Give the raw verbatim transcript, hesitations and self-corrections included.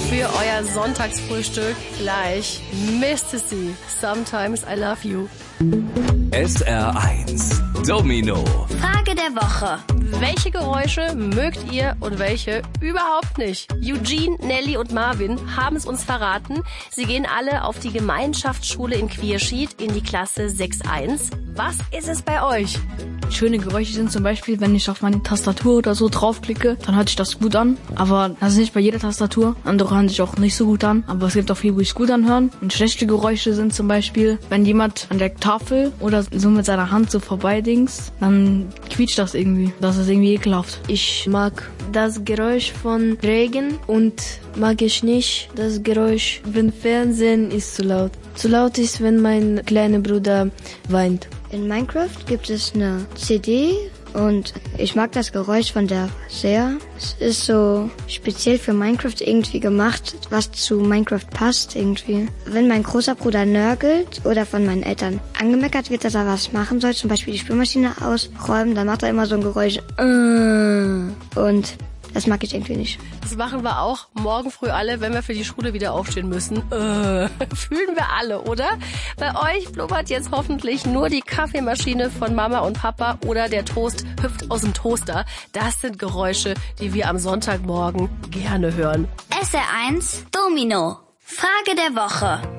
für euer Sonntagsfrühstück. Gleich Misty C, Sometimes I Love You. S R eins Domino. Frage der Woche. Welche Geräusche mögt ihr und welche überhaupt nicht? Eugene, Nelly und Marvin haben es uns verraten. Sie gehen alle auf die Gemeinschaftsschule in Quierschied in die Klasse sechs eins. Was ist es bei euch? Schöne Geräusche sind zum Beispiel, wenn ich auf meine Tastatur oder so draufklicke, dann hört sich das gut an. Aber das ist nicht bei jeder Tastatur. Andere hören sich auch nicht so gut an. Aber es gibt auch viele, die sich gut anhören. Und schlechte Geräusche sind zum Beispiel, wenn jemand an der Tafel oder so mit seiner Hand so vorbeidings, dann quietscht das irgendwie. Das ist irgendwie ekelhaft. Ich mag das Geräusch von Regen und mag ich nicht das Geräusch, wenn Fernsehen ist zu laut. Zu laut ist, wenn mein kleiner Bruder weint. In Minecraft gibt es eine C D und ich mag das Geräusch von der sehr. Es ist so speziell für Minecraft irgendwie gemacht, was zu Minecraft passt irgendwie. Wenn mein großer Bruder nörgelt oder von meinen Eltern angemeckert wird, dass er was machen soll, zum Beispiel die Spülmaschine ausräumen, dann macht er immer so ein Geräusch. Und das mag ich irgendwie nicht. Das machen wir auch morgen früh alle, wenn wir für die Schule wieder aufstehen müssen. Äh, fühlen wir alle, oder? Bei euch blubbert jetzt hoffentlich nur die Kaffeemaschine von Mama und Papa oder der Toast hüpft aus dem Toaster. Das sind Geräusche, die wir am Sonntagmorgen gerne hören. S R eins Domino. Frage der Woche.